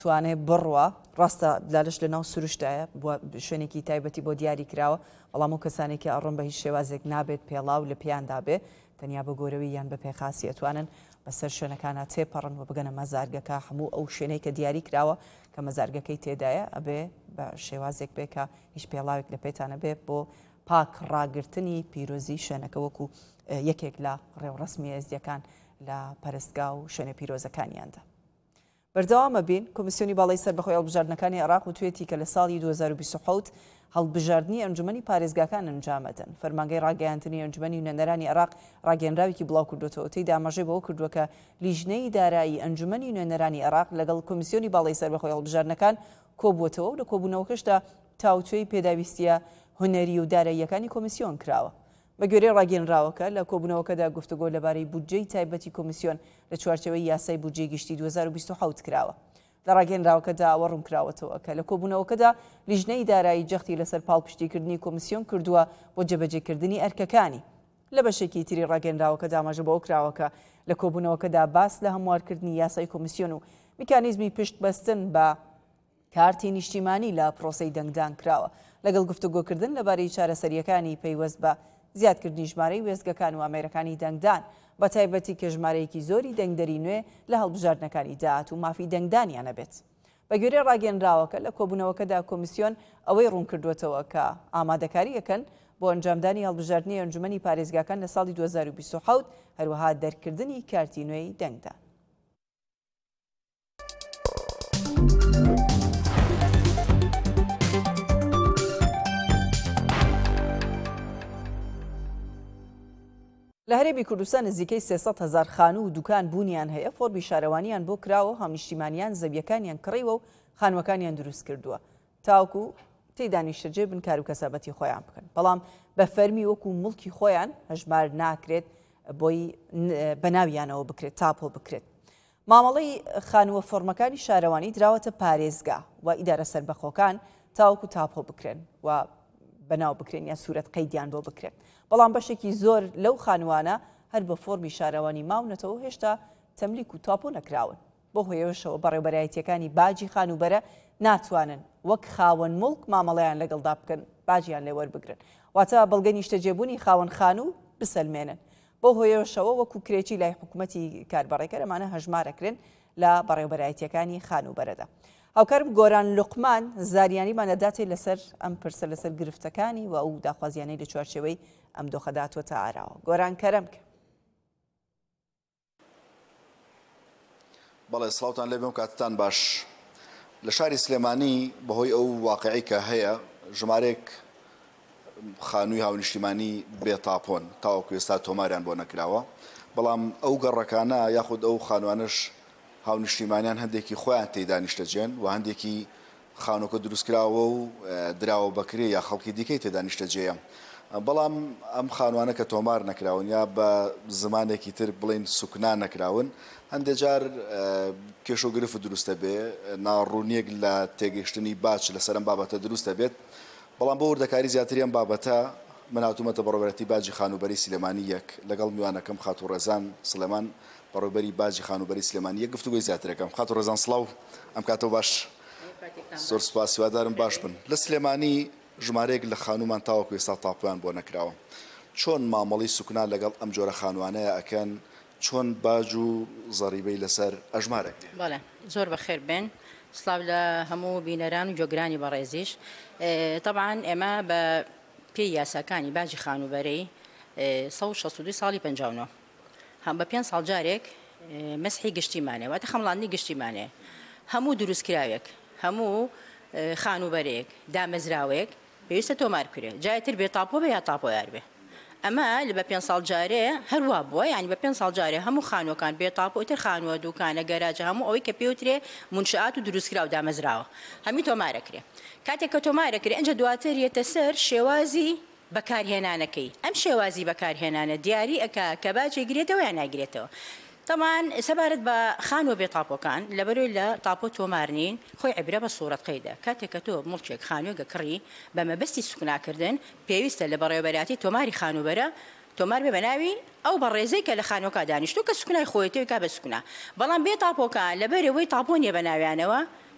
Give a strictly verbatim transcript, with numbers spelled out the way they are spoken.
توانێت بڕوە ڕاستە لالش لە ناو سروشتایە شوێنێکی تایبەتی بۆ دیاری کراوە بەڵام و کەسانێکی ئەڕۆم بە هیچ شێوازێک نابێت پێڵاو لە پیاندا بێ تەنیا بە گۆرەوی یان بە پێخاسی ئەتوانن بەسەر شوێنەکانە تێپەڕن و بگەنە مەزارگەکە هەموو ئەو شوێنەی کە دیاری کراوە کە مەزارگەکەی تێدایە ئەبێ بە شێوازێک بێ کە هیچ پێڵاوێک لە پێتانە بێ بۆ پاک ڕاگررتنی پیرۆزی شوێنەکە وەکو یەکێک لە ڕێوڕسمی ئێزیەکان لە پەرستگا و شوێنە پیرۆزەکانیاندا. بەردەوامە بین کۆمیسیۆنی باڵای سەربەخۆی هەڵبژاردنەکانی عێراق وتوێتی کە لە ساڵی دوو هەزار و بیست و حەوت هەڵبژاردننی ئەنجومەنی پارێزگاکان ئەنجامەدەن. فەرمانگەی ڕاگەیاندنی ئەنجومەنی نوێنەرانی عێراق ڕاگەیەنراوێکی بڵاو کردوتەوە تێیدا ئاماژەی بەوە کردووە کە لیژنەی دارایی ئەنجومەنی نوێنەرانی عێراق لەگەڵ کۆمیسیۆنی باڵای سەربەخۆی هەڵبژاردنەکان کۆبووەتەوە و لە کۆبوونەوەکەشدا تاوتوێی پێداویستیە هونەری و داراییەکانی کۆمیسیۆن کراوە. بە گوێرەی ڕاگەیەنراوەکە لە کۆبوونەوەکەدا گفتوگۆ لەبارەی بودجەی تایبەتی کۆمیسیۆن لە چوارچەوەی یاسای بودجەی گشتی دوو هەزار و بیست و حەوت کراوە. لە ڕاگەیەنراوەکەدا ئەوە ڕوون کراوەتەوە کە لە کۆبوونەوەکەدا لیژنەی دارایی جەختی لەسەر پاڵپشتیکردنی کۆمیسیۆن کردووە بۆ جێبەجێکردنی ئەرکەکانی. لە بەشێکی تری ڕاگەیەنراوەکەدا ئاماژە بەوە کراوەکە لە کۆبوونەوەکەدا باس لە هەموارکردنی یاسای کۆمیسیۆن و میکانیزمی پشت بەستن بە کارتی نیشتیمانی لە پرۆسەی دەنگدان کراوە لەگەڵ گفتوگۆکردن لەبارەی چارەسەریەکانی پەیوەست بە زیادکردنی ژمارەی وێستگەکان و ئامێرەکانی دەنگدان بە تایبەتی کە ژمارەیەکی زۆری دەنگدەری نوێ لە هەڵبژاردنەکانی داهات و مافی دەنگدانیانە بێت. بە گوێرەی ڕاگەیەنراوەکە لە کۆبوونەوەکەدا کۆمیسیۆن ئەوەی ڕوون کردوێتەوە کە ئامادەکاری یەکەن بۆ ئەنجامدانی هەڵبژاردننی ئەنجومەنی پارێزگاکان لە ساڵی دوو هەزار و بیست و حەوت هەروەها دەرکردنی کارتی نوێی دەنگدان. لە هەرێمی کوردستان نزیکەی سێسەد هەزار خانوو و دوکان بوونیان هەیە فۆرمی شارەوانیان بۆ کراوە هەمنیشتیمانیان زەویەکانیان کڕیوە و خانوەکانیان دروست کردووە تاوکو تێیدا نیشتەجێ بن کار و کەسابەتی خۆیان بکەن بەڵام بە فەرمی وەکو مڵکی خۆیان هەژمار ناکرێت بۆی بەناویانەوە بکرێت تاپۆ بکرێت. مامەڵەی خانووە فۆرمەکانی شارەوانی دراوەتە پارێزگا و ئیدارە سەربەخۆکان تاوکو تاپۆ بکرێن و بەناو بکرێن یان سوورەت قەیدیان بۆ بکرێت. بەڵام بەشێکی زۆر لەو خانوانە هەر بە فۆرمی شارەوانی ماونەتەوە هێشتا تەملیک و تاپۆ نەکراون. بۆ هۆیەوەشەوە بەڕێوەبەرایەتیەکانی باجی خانوبەرە ناتوانن وەک خاوەن مڵک مامەڵەیان لەگەڵدا بکەن باجیان لێ وەربگرن واتە بەڵگەی نیشتەجێبوونی خاوەن خانوو بسەلمێنن. بۆ هۆیەوەشەوە وەکو کرێکی لای حکوومەتی کاربڕێکە ئەمانە هەژمارەکرێن لە بەڕێوەبەرایەتیەکانی خانوبەرەدا. هاوکارم گۆران لوقمان زاریانیمان دەداتێ لەسەر ئەم پرسە لەسەر گرفتەکانی و ئەو داخوازیانەی لە چوارچێوەی ئەم دۆخەداتوەتە ئاراوە. گۆران کەرەمکە. بەڵێ سڵاوتان لێ بێم کاتتان باش. لە شاری سلێمانی بەهۆی ئەو واقعی کە هەیە ژمارێک خانووی هاونیشتیمانی بێتاپۆن تاوەکو ئێستا تۆماریان بۆ نەکراوە بەڵام ئەو گەڕەکانە یاخود ئەو خانوانش هاونیشتیمانیان هەندێکی خۆیان تێیدا نیشتەجێن و هەندێکی خانووکە دروستکراوە و دراوە بەکرێ یا خەڵکی دیکەی تێدا نیشتەجێیە. بەڵام ئەم خانوانە کە تۆمار نەکراون یا بە زمانێکی تر بڵین سوکنان نەکراون هەندێک جار کێش و گرفت دروستە بێ ناڕوونیەک لە تێگەیشتنی باج لەسەر ئەم بابەتە دروستە بێت. بەڵام بۆ وردەکاری زیاتری ئەم بابەتە من هاتوومەتە بەڕێوەبەرەتی باجی خانوبەری سلێمانی یەک لەگەڵ میوانەکەم خاتوڕێزان سلێمان بەڕێوەبەری باجی خانوبەری سلێمانی یەک گفتوگۆی زیاترەکەم. خاتوڕێزان سڵاو ئەم کاتەوە باش زۆر سوپاس هیوادارم باش بن. لە سلێمانی ژمارەیەک لە خانومان تاوەکو ئێستا تاپۆیان بۆ نەکراوە. چۆن مامەڵی سوکنا لەگەڵ ئەم جۆرە خانوانەیە ئەکەن چۆن باج و زەریبەی لەسەر ئەژمارێک؟ بەڵێ زۆر بەخێر بن. سڵاو لە هەموو بینەران و جۆگرانی بەڕێزیش. طبعاً ئێمە بە پێی یاساکانی باجی خانوبەرەی سەد و شەست و دوو ساڵی پەنجاو و نۆ هەم بە پێنج ساڵ جارێک مەسحی گشتیمانێ واتە خەمڵاندنی گشتیمانێ هەموو دروستکراوێک هەموو خانوبەرێک دامەزراوێک پێویستە تۆمار بکرێت جایتر بێ تاپۆ بێ یا تاپۆیار بێ. ئەمە لە بە پێنج ساڵ جارێ هەروە بووە یعنی بە پێنج ساڵ جارێ هەموو خانوەکان بێ تاپۆ ئیتر خانووە دوکانە گەراجە هەموو ئەوەی کە پێوترێ منشئات و دروستکرا و دامەزراوە هەمی تۆمارەکرێ. کاتێک کە تۆمارەکرێ ئەنجە دواتر یێتە سەر شێوازی بەکارهێنانەکەی. ئەم شێوازی بەکارهێنانە دیاری ئەکا کە باجێگرێتەوە یان ناگرێتەوە. طبعاً سەبارەت بە خانوە بێ تاپۆکان لەبەرەوەی لە تاپۆ تۆمارنین خۆی عیبرە بە سوورەت قەیدە. کاتێک کە تۆ مڵکێک خانوویەکە کڕی بە مەبەستی سوکناکردن پێویستە لە بەڕێوەبەراتی تۆماری خانوبەرە تۆمار بێ بەناوی ئەو بەڕێزەی کە لە خانوەکە دانیشتووە کە سوکنای خۆیەتەوەی کا بە سوکنا. بەڵام بێ تاپۆکان لەبەرەوەی تاپۆ نیە بە ناویانەوە